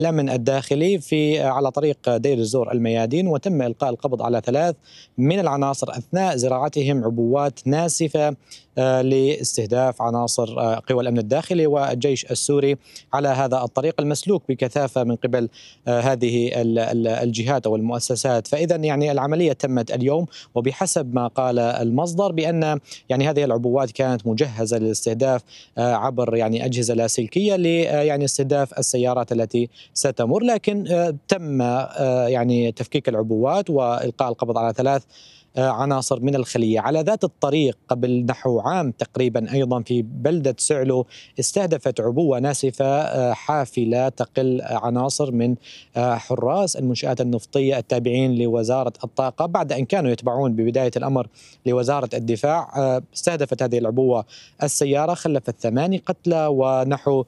الأمن الداخلي على طريق دير الزور الميادين، وتم إلقاء القبض على 3 من العناصر أثناء زراعتهم عبوات ناسفة لاستهداف عناصر قوى الأمن الداخلي والجيش السوري على هذا الطريق المسلوك بكثافة من قبل هذه الجهات أو المؤسسات. فإذا يعني العملية تمت اليوم، وبحسب ما قال المصدر بأن يعني هذه العبوات كانت مجهزة للاستهداف عبر يعني أجهزة لاسلكية يعني استهداف السيارات التي ستمر، لكن تم يعني تفكيك العبوات وإلقاء القبض على 3 عناصر من الخلية. على ذات الطريق قبل نحو عام تقريبا أيضا في بلدة سعلو استهدفت عبوة ناسفة حافلة تقل عناصر من حراس المنشآت النفطية التابعين لوزارة الطاقة، بعد أن كانوا يتبعون ببداية الأمر لوزارة الدفاع. استهدفت هذه العبوة السيارة، خلفت 8 قتلى ونحو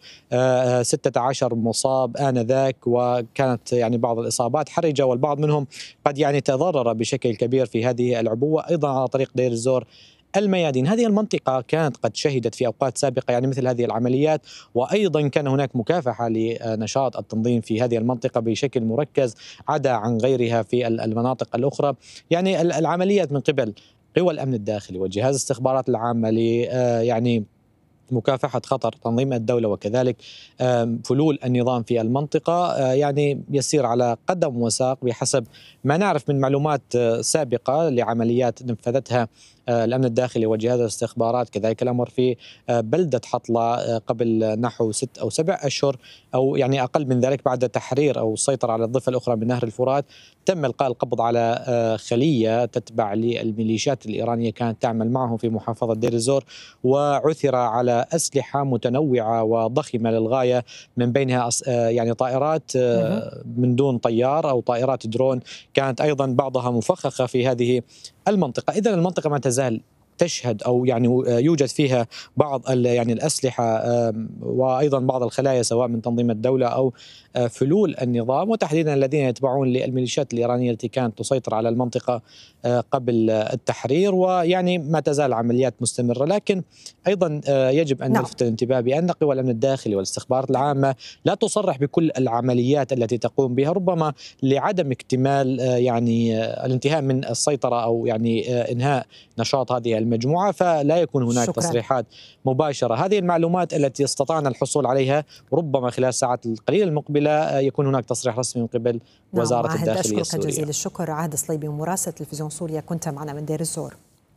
16 مصاب آنذاك، وكانت يعني بعض الإصابات حرجة، والبعض منهم قد يعني تضرر بشكل كبير في هذه العبوة. أيضا على طريق دير الزور الميادين، هذه المنطقة كانت قد شهدت في أوقات سابقة يعني مثل هذه العمليات، وأيضا كان هناك مكافحة لنشاط التنظيم في هذه المنطقة بشكل مركز عدا عن غيرها في المناطق الأخرى. يعني العمليات من قبل قوى الأمن الداخلي وجهاز الاستخبارات العامة يعني مكافحة خطر تنظيم الدولة وكذلك فلول النظام في المنطقة يعني يسير على قدم وساق بحسب ما نعرف من معلومات سابقة لعمليات نفذتها الأمن الداخلي وجهاز الاستخبارات. كذلك الأمر في بلدة حطلة قبل نحو 6 أو 7 أشهر أو يعني أقل من ذلك، بعد تحرير أو السيطرة على الضفة الأخرى من نهر الفرات، تم إلقاء القبض على خلية تتبع للميليشيات الإيرانية كانت تعمل معهم في محافظة دير الزور، وعثر على أسلحة متنوعة وضخمة للغاية، من بينها يعني طائرات من دون طيار أو طائرات درون كانت أيضا بعضها مفخخة في هذه المنطقة. إذن المنطقة ما تزال تشهد أو يعني يوجد فيها بعض يعني الأسلحة وأيضا بعض الخلايا سواء من تنظيم الدولة أو فلول النظام، وتحديدا الذين يتبعون للميليشيات الإيرانية التي كانت تسيطر على المنطقة قبل التحرير. ويعني ما تزال العمليات مستمرة، لكن أيضا يجب أن نلفت الانتباه بأن قوى الأمن الداخلي والاستخبارات العامة لا تصرح بكل العمليات التي تقوم بها، ربما لعدم اكتمال يعني الانتهاء من السيطرة أو يعني إنهاء نشاط هذه المجموعة، فلا يكون هناك تصريحات مباشرة. هذه المعلومات التي استطعنا الحصول عليها ربما خلال الساعات القليلة المقبلة يكون هناك تصريح رسمي من قبل وزارة الداخلية السورية. أشكرك جزيل الشكر عهد صليبي، مراسل تلفزيون سوريا، كنت معنا من دير الزور.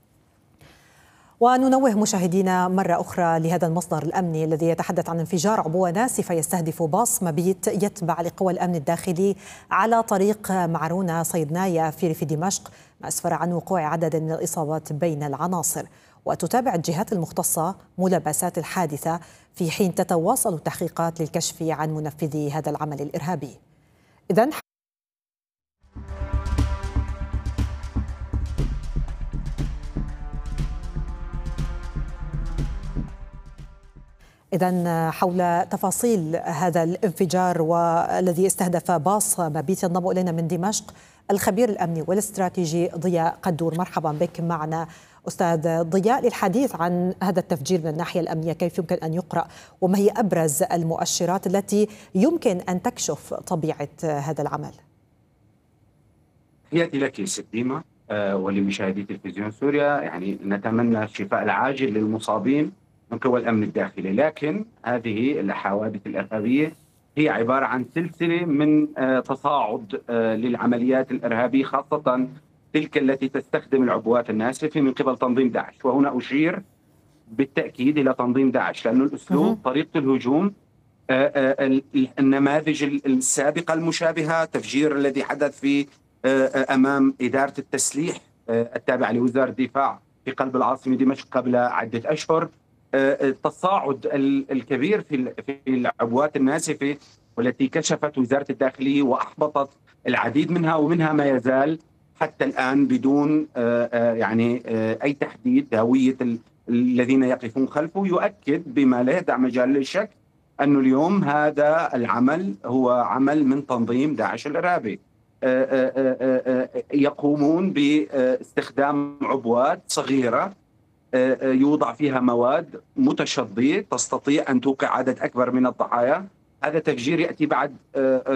وننوه مشاهدينا مرة أخرى لهذا المصدر الأمني الذي يتحدث عن انفجار عبوة ناسفة يستهدف باص مبيت يتبع لقوى الأمن الداخلي على طريق معرونة صيدنايا في ريف دمشق، ما أسفر عن وقوع عدد من الإصابات بين العناصر. وتتابع الجهات المختصة ملابسات الحادثة في حين تتواصل التحقيقات للكشف عن منفذي هذا العمل الإرهابي. إذن حول تفاصيل هذا الانفجار والذي استهدف باص مبيت ينضم إلينا من دمشق الخبير الأمني والاستراتيجي ضياء قدور. مرحبا بك معنا أستاذ ضياء للحديث عن هذا التفجير من الناحية الأمنية، كيف يمكن أن يقرأ وما هي أبرز المؤشرات التي يمكن أن تكشف طبيعة هذا العمل؟ تحياتي لك ست ديما ولمشاهدي تلفزيون سوريا. يعني نتمنى الشفاء العاجل للمصابين من قوى الأمن الداخلي، لكن هذه الحوادث الإرهابية هي عبارة عن سلسلة من تصاعد للعمليات الإرهابية، خاصة تلك التي تستخدم العبوات الناسفة من قبل تنظيم داعش. وهنا أشير بالتأكيد إلى تنظيم داعش، لأن الأسلوب طريقة الهجوم النماذج السابقة المشابهة، تفجير الذي حدث في أمام إدارة التسليح التابعة لوزارة الدفاع في قلب العاصمة دمشق قبل عدة أشهر، التصاعد الكبير في العبوات الناسفة والتي كشفت وزارة الداخلية وأحبطت العديد منها، ومنها ما يزال حتى الآن بدون يعني أي تحديد هوية الذين يقفون خلفه، يؤكد بما لا يدع مجال للشك أنه اليوم هذا العمل هو عمل من تنظيم داعش الإرهابي. يقومون باستخدام عبوات صغيرة يوضع فيها مواد متشظية تستطيع أن توقع عدد أكبر من الضحايا، هذا تفجير يأتي بعد